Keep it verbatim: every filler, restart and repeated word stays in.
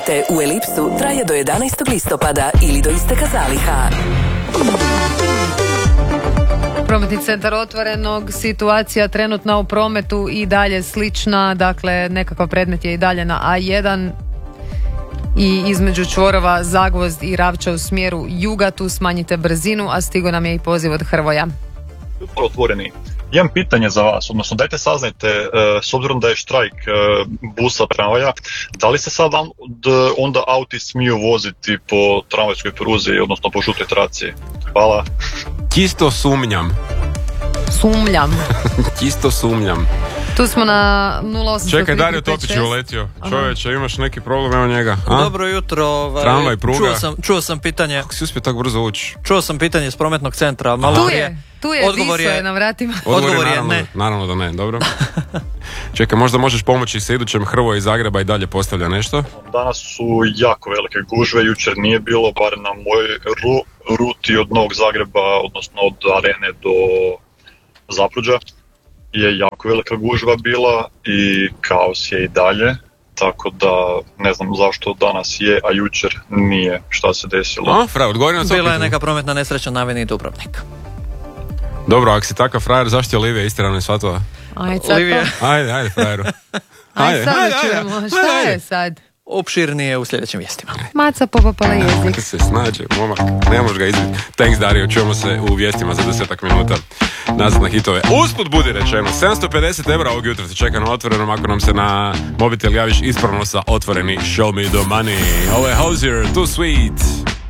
Te u Elipsu traje do jedanaestog listopada ili do isteka zaliha. Prometni centar Otvorenog, situacija trenutna u prometu i dalje slična, dakle nekakav predmet je i dalje na A jedan i između čvorova Zagvozd i Ravča u smjeru juga, tu smanjite brzinu, a stigo nam je i poziv od Hrvoja. Otvoreni. Imam pitanje za vas, odnosno dajte saznajte, e, s obzirom da je štrajk e, busa, tramvaja, da li se sad onda auti smiju voziti po tramvajskoj pruzi, odnosno po žutoj traci? Hvala. Čisto sumnjam. Sumnjam. Čisto sumnjam. Tu smo na nula osam. Čekaj, Dario Topić je uletio. Čovječe, imaš neki problem, evo njega. A? Dobro jutro. Ovaj, Tramvaj, pruga. Čuo sam, čuo sam pitanje. Kako si uspio tako brzo ući? Čuo sam pitanje s prometnog centra. Malo tu prije. je, tu je, odgovor viso je, je na vratima. Odgovor, odgovor je naravno, ne. Naravno da ne, dobro. Čekaj, možda možeš pomoći sa idućem. Hrvoje iz Zagreba i dalje postavlja nešto. Danas su jako velike gužve, jučer nije bilo, bar na mojoj ru, ruti od Novog Zagreba, odnosno od Arene do Zapruđa je jako velika gužva bila i kaos je i dalje, tako da ne znam zašto danas je, a jučer nije. Šta se desilo? A, frajer, odgovori na to Bila je pitanje. neka prometna nesreća na Aveniji Dubrovnik. Dobro, ako si takav frajer, zašto je Olivija istirano iz svatova? Ajde sad Olivija. to. Ajde, ajde, frajeru. Ajde sad ajde, da čujemo. ajde, Šta ajde. je sad? Opširnije u sljedećim vijestima. Maca popapala jezik. Kako se snađe, momak, ne možeš ga izbiti. Thanks, Dario, čujemo se u vijestima za desetak minuta. Nazad na hitove. Usput budi rečeno, sedamsto pedeset eura ovog jutra se čeka na Otvorenom ako nam se na mobitel javiš ispravno sa Otvoreni Show Me The Money. Ovo je Hozier, Too Sweet.